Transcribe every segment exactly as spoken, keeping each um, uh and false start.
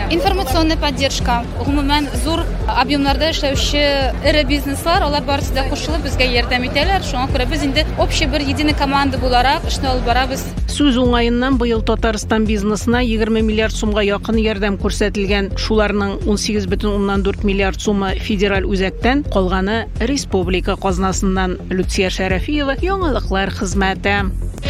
Информационная поддержка. Гомумән зур объемларда эшләүче эре бизнеслар, алар барысы да кушылып безгә ярдәм итәләр. Шуңа күрә без инде общий бер единый команда буларак эшне алып барабыз. Сүз уңаеннан быел Татарстан бизнесына егерме миллиард сумга якын ярдәм күрсәтелгән. Шуларның ун сигез бөтен уннан дүрт миллиард сумы федераль үзәктән, калганы республика казнасыннан. Люция Шәрәфиева, яңалыклар хезмәте.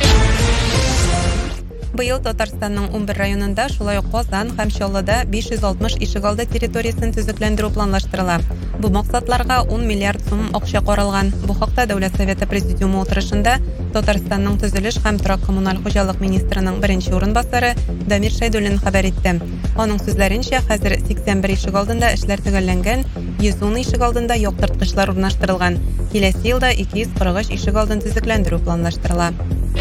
Быел Татарстанның ун бер районында, шулай ук Казан һәм Чаллыда биш йөз алтмыш ишегалды территориясын төзекләндерү планлаштырыла. Бу максатларга ун миллиард сум акча каралган. Бу хакта Дәүләт Советы Президиумы утырышында Татарстанның төзелеш һәм торак коммуналь хуҗалык министрының беренче урынбасары Дамир Шәйдуллин хәбәр итте. Аның сүзләренчә, хәзер сиксән бер ишегалдында эшләр төгәлләнгән, йөз ун ишегалдында яктырткычлар урнаштырылган. Киләсе елда ике йөз кырык өч ишегалдын төзекләндерү планлаштырыла.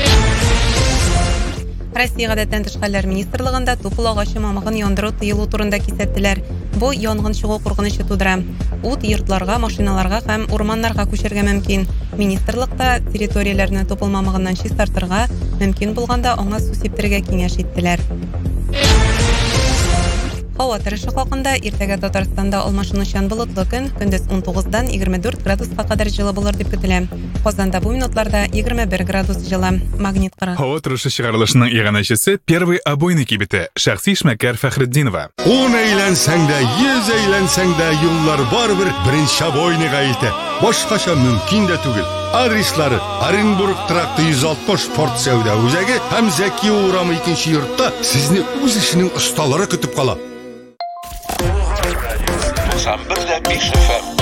Россия гадәттән тыш хәлләр министрлыгында тупыл агачы мамыгын яндыру тыелу турында кисәттеләр. Бу янгын чыгу куркынычы тудыра. Ут йортларга, машиналарга һәм урманнарга күчәргә мөмкин. Министрлыкта территорияләрне тупыл мамыгыннан чистартырга, мөмкин булганда аңа су сиптерергә киңәш иттеләр. Һава торышы хакында иртәгә Татарстанда алмашынучан болытлы көн, көндез ун тугыздан егерме дүрт градуска кадәр җылы булыр дип көтелә. Казанда бу минутларда егерме бер градус җылы. Магнит кыры. Һава торышы чыгарылышының иганәчесе первый обойный кибете Шәхси Эшмәкәр Фәхретдинова. Он әйләнсәң дә, йөз әйләнсәң дә юллар барыбер беренче обойныйга илтә. Башкача мөмкин дә түгел. Адреслары: Оренбург тракты йөз алтмыш спорт сәүдә үзәге һәм Зәки урамы икенче йортта сезне үз эшенең осталары көтеп кала. Сам бер дә биш эф эм